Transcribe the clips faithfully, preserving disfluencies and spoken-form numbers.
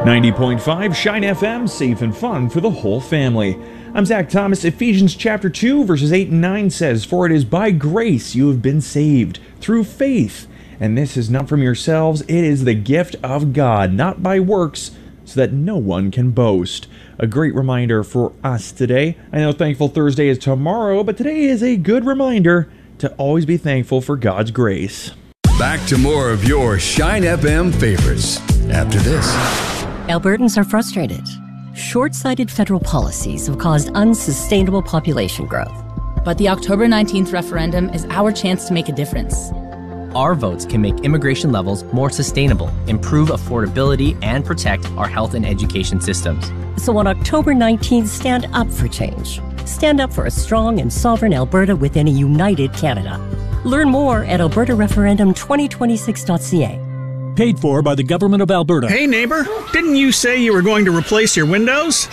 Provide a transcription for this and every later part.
ninety point five Shine F M, safe and fun for the whole family. I'm Zach Thomas. Ephesians chapter two, verses eight and nine says, "For it is by grace you have been saved, through faith. And this is not from yourselves, it is the gift of God, not by works, so that no one can boast." A great reminder for us today. I know Thankful Thursday is tomorrow, but today is a good reminder to always be thankful for God's grace. Back to more of your Shine F M favorites after this. Albertans are frustrated. Short-sighted federal policies have caused unsustainable population growth. But the October nineteenth referendum is our chance to make a difference. Our votes can make immigration levels more sustainable, improve affordability, and protect our health and education systems. So on October nineteenth, stand up for change. Stand up for a strong and sovereign Alberta within a united Canada. Learn more at alberta referendum twenty twenty-six dot c a. Paid for by the Government of Alberta. Hey neighbor, didn't you say you were going to replace your windows?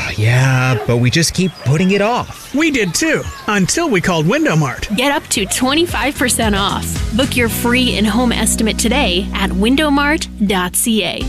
Yeah, but we just keep putting it off. We did too, until we called Window Mart. Get up to twenty-five percent off. Book your free in-home estimate today at window mart dot c a.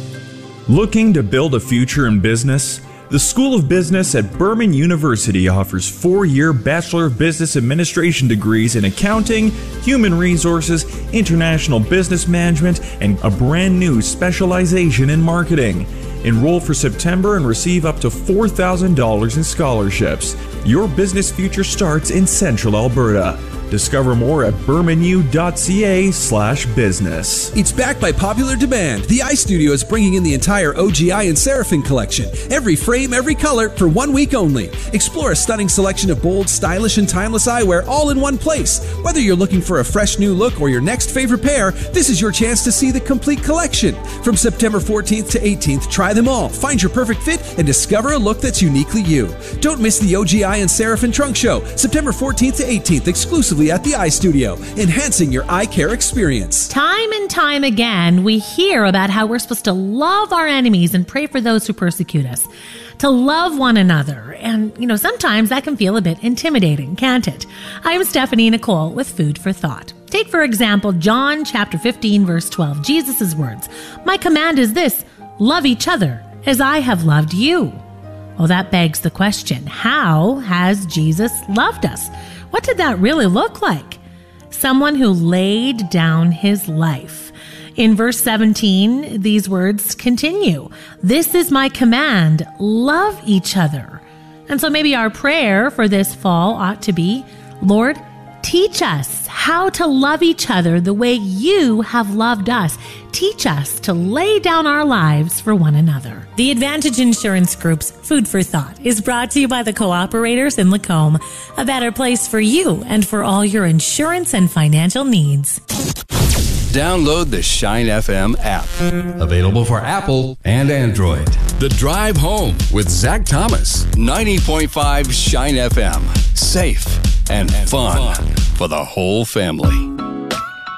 Looking to build a future in business? The School of Business at Berman University offers four-year Bachelor of Business Administration degrees in accounting, human resources, international business management, and a brand new specialization in marketing. Enroll for September and receive up to four thousand dollars in scholarships. Your business future starts in Central Alberta. Discover more at berman u dot c a slash business. It's backed by popular demand. The iStudio is bringing in the entire O G I and Seraphim collection. Every frame, every color, for one week only. Explore a stunning selection of bold, stylish, and timeless eyewear all in one place. Whether you're looking for a fresh new look or your next favorite pair, this is your chance to see the complete collection. From September fourteenth to eighteenth, try them all. Find your perfect fit and discover a look that's uniquely you. Don't miss the O G I and Seraphim Trunk Show, September fourteenth to eighteenth, exclusively at the iStudio, enhancing your eye care experience. Time and time again, we hear about how we're supposed to love our enemies and pray for those who persecute us, to love one another. And, you know, sometimes that can feel a bit intimidating, can't it? I'm Stephanie Nicole with Food for Thought. Take, for example, John chapter fifteen, verse twelve, Jesus' words, "My command is this, love each other as I have loved you." Well, that begs the question, how has Jesus loved us? What did that really look like? Someone who laid down his life. In verse seventeen, these words continue. "This is my command, love each other." And so maybe our prayer for this fall ought to be, Lord, teach us how to love each other the way you have loved us. Teach us to lay down our lives for one another. The Advantage Insurance Group's Food for Thought is brought to you by the Cooperators in Lacombe, a better place for you and for all your insurance and financial needs. Download the Shine F M app. Available for Apple and Android. The Drive Home with Zach Thomas. ninety point five Shine F M. Safe and fun for the whole family.